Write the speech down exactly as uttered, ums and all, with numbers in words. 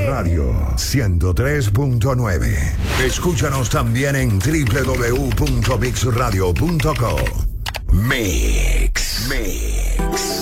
Radio ciento tres punto nueve. Escúchanos también en doble u doble u doble u punto mix radio punto co. Mix. Mix.